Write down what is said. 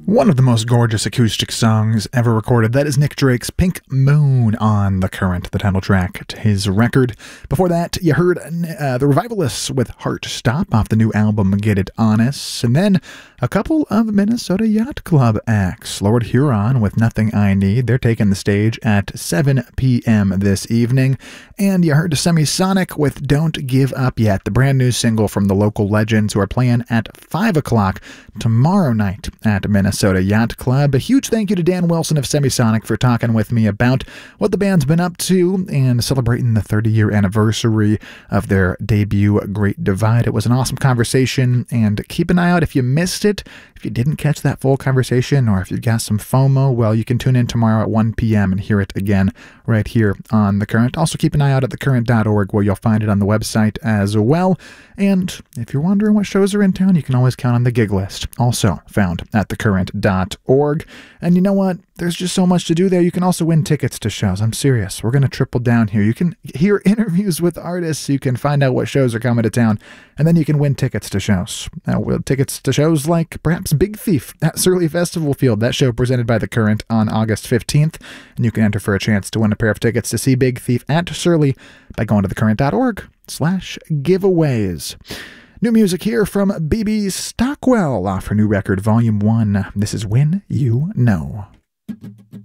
One of the most gorgeous acoustic songs ever recorded. That is Nick Drake's Pink Moon on The Current, the title track to his record. Before that, you heard the Revivalists with Heart Stop off the new album Get It Honest. And then a couple of Minnesota Yacht Club acts. Lord Huron with Nothing I Need. They're taking the stage at 7 p.m. this evening. And you heard Semisonic with Don't Give Up Yet, the brand new single from the local legends who are playing at 5 o'clock tomorrow night at Minnesota Yacht Club. A huge thank you to Dan Wilson of Semisonic for talking with me about what the band's been up to and celebrating the 30-year anniversary of their debut, Great Divide. It was an awesome conversation, and keep an eye out if you missed it. If you didn't catch that full conversation, or if you've got some FOMO, well, you can tune in tomorrow at 1 p.m. and hear it again right here on The Current. Also, keep an eye out at thecurrent.org, where you'll find it on the website as well. And if you're wondering what shows are in town, you can always count on the gig list, also found at thecurrent.org. And you know what? There's just so much to do there. You can also win tickets to shows. I'm serious. We're going to triple down here. You can hear interviews with artists. You can find out what shows are coming to town. And then you can win tickets to shows. Now, tickets to shows like perhaps Big Thief at Surly Festival Field. That show presented by The Current on August 15th. And you can enter for a chance to win a pair of tickets to see Big Thief at Surly by going to thecurrent.org/giveaways. New music here from BB Stockwell off her new record, Volume 1. This is When You Know.